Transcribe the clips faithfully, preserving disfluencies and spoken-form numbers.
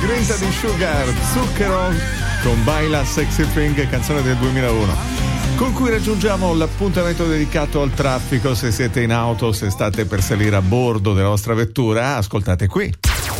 Grinta di Sugar, Zucchero con Baila Sexy Thing, canzone del duemilauno, con cui raggiungiamo l'appuntamento dedicato al traffico. Se siete in auto, se state per salire a bordo della vostra vettura, ascoltate qui.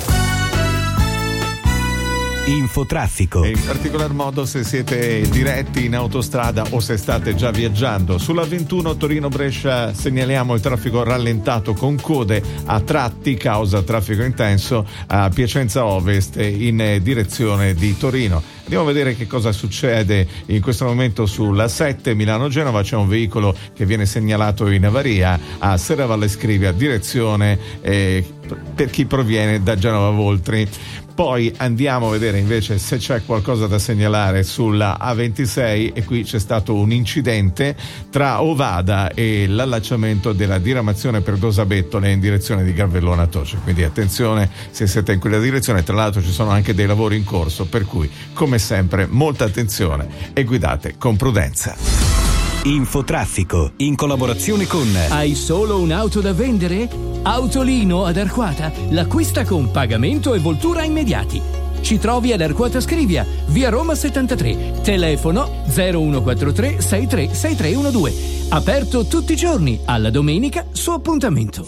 Infotraffico. E in particolar modo se siete diretti in autostrada o se state già viaggiando. Sulla ventuno Torino-Brescia segnaliamo il traffico rallentato con code a tratti causa traffico intenso a Piacenza Ovest in direzione di Torino. Andiamo a vedere che cosa succede in questo momento sulla sette Milano-Genova. C'è un veicolo che viene segnalato in avaria a Serravalle Scrivia, direzione eh, per chi proviene da Genova Voltri. Poi andiamo a vedere invece se c'è qualcosa da segnalare sulla A ventisei, e qui c'è stato un incidente tra Ovada e l'allacciamento della diramazione per Dosabettole in direzione di Garvellona Toce, quindi attenzione se siete in quella direzione. Tra l'altro ci sono anche dei lavori in corso, per cui come sempre molta attenzione e guidate con prudenza. Infotraffico, in collaborazione con Hai solo un'auto da vendere? Autolino ad Arquata, l'acquista con pagamento e voltura immediati. Ci trovi ad Arquata Scrivia, via Roma settantatré, telefono zero uno quattro tre sei tre sei tre uno due. Aperto tutti i giorni, alla domenica su appuntamento.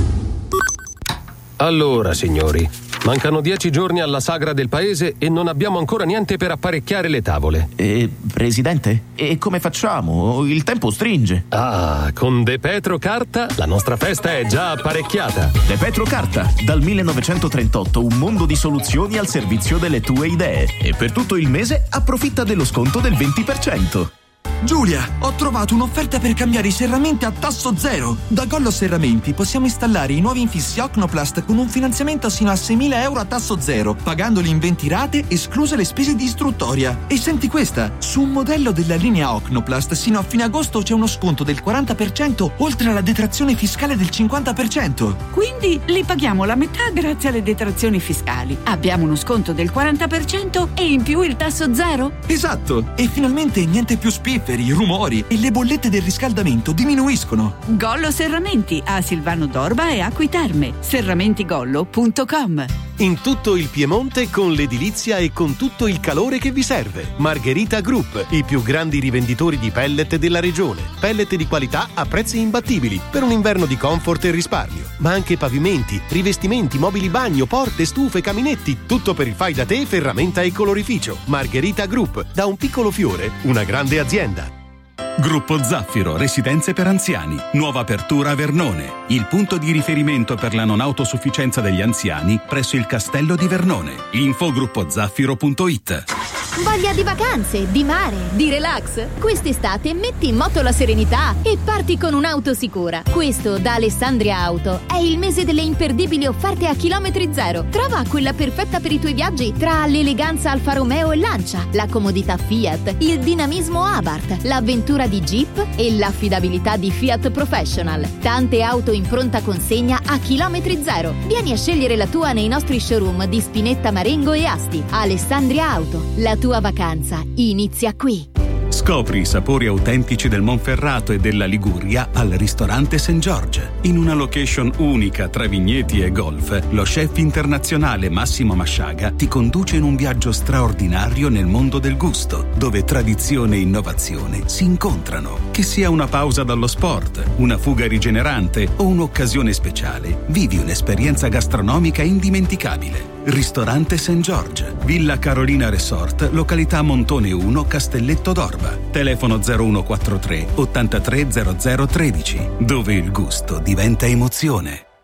Allora, signori, mancano dieci giorni alla sagra del paese e non abbiamo ancora niente per apparecchiare le tavole. Eh, presidente? E come facciamo? Il tempo stringe. Ah, con De Petro Carta la nostra festa è già apparecchiata. De Petro Carta, dal millenovecentotrentotto un mondo di soluzioni al servizio delle tue idee. E per tutto il mese approfitta dello sconto del venti per cento. Giulia, ho trovato un'offerta per cambiare i serramenti a tasso zero. Da Gollo Serramenti possiamo installare i nuovi infissi Ocnoplast con un finanziamento sino a seimila euro a tasso zero, pagandoli in venti rate, escluse le spese di istruttoria. E senti questa, su un modello della linea Ocnoplast sino a fine agosto c'è uno sconto del quaranta per cento oltre alla detrazione fiscale del cinquanta per cento. Quindi li paghiamo la metà grazie alle detrazioni fiscali. Abbiamo uno sconto del quaranta per cento e in più il tasso zero? Esatto, e finalmente niente più spifferi, rumori e le bollette del riscaldamento diminuiscono. Gollo Serramenti a Silvano d'Orba e Acqui Terme. serramentigollo punto com. In tutto il Piemonte con l'edilizia e con tutto il calore che vi serve. Margherita Group, i più grandi rivenditori di pellet della regione. Pellet di qualità a prezzi imbattibili per un inverno di comfort e risparmio. Ma anche pavimenti, rivestimenti, mobili bagno, porte, stufe, caminetti, tutto per il fai da te, ferramenta e colorificio. Margherita Group, da un piccolo fiore, una grande azienda. Gruppo Zaffiro, residenze per anziani, nuova apertura a Vernone, il punto di riferimento per la non autosufficienza degli anziani presso il Castello di Vernone. Info gruppo zaffiro punto it. Voglia di vacanze, di mare, di relax? Quest'estate metti in moto la serenità e parti con un'auto sicura. Questo da Alessandria Auto è il mese delle imperdibili offerte a chilometri zero. Trova quella perfetta per i tuoi viaggi tra l'eleganza Alfa Romeo e Lancia, la comodità Fiat, il dinamismo Abarth, l'avventura di Jeep e l'affidabilità di Fiat Professional. Tante auto in pronta consegna a chilometri zero. Vieni a scegliere la tua nei nostri showroom di Spinetta, Marengo e Asti. Alessandria Auto, la tua vacanza inizia qui. Scopri i sapori autentici del Monferrato e della Liguria al ristorante Saint George. In una location unica tra vigneti e golf, lo chef internazionale Massimo Masciaga ti conduce in un viaggio straordinario nel mondo del gusto, dove tradizione e innovazione si incontrano. Che sia una pausa dallo sport, una fuga rigenerante o un'occasione speciale, vivi un'esperienza gastronomica indimenticabile. Ristorante Saint George, Villa Carolina Resort, località Montone uno, Castelletto d'Orba. Telefono zero uno quattro tre ottantatré zero zero tredici, dove il gusto diventa emozione.